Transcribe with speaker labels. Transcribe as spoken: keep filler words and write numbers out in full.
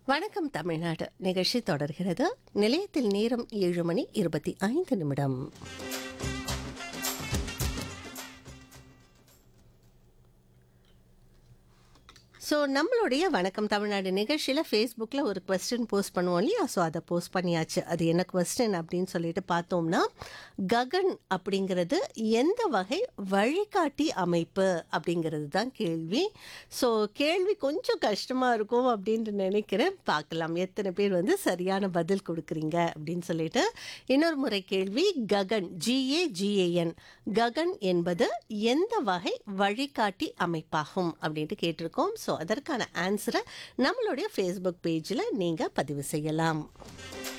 Speaker 1: வணக்கம் தமிழ்நாடு நிகழ்ச்சி தொடர்கிறது. நிலையத்தில் நேரம் ஏழு மணி இருபத்தி ஐந்து நிமிடம். ஸோ நம்மளுடைய வணக்கம் தமிழ்நாடு நிகழ்ச்சியில் ஃபேஸ்புக்கில் ஒரு கொஸ்டின் போஸ்ட் பண்ணுவோம் இல்லையா? ஸோ அதை போஸ்ட் பண்ணியாச்சு. அது என்ன கொஸ்டின் அப்படின்னு சொல்லிட்டு பார்த்தோம்னா, ககன் அப்படிங்கிறது எந்த வகை வழிகாட்டி அமைப்பு அப்படிங்கிறது தான் கேள்வி. ஸோ கேள்வி கொஞ்சம் கஷ்டமாக இருக்கும் அப்படின்ட்டு நினைக்கிறேன். பார்க்கலாம் எத்தனை பேர் வந்து சரியான பதில் கொடுக்குறீங்க அப்படின்னு சொல்லிட்டு. இன்னொரு முறை கேள்வி, ககன் ஜிஏஜிஏஎன் ககன் என்பது எந்த வகை வழிகாட்டி அமைப்பாகும் அப்படின்ட்டு கேட்டிருக்கோம். ஸோ அதற்கான ஆன்சரை நம்மளுடைய ஃபேஸ்புக் பேஜில் நீங்கள் பதிவு செய்யலாம்.